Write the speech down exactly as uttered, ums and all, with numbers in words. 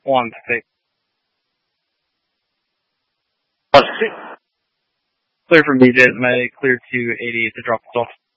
one Pacific. one Pacific. Clear from D J, May, clear to eighty to drop us off.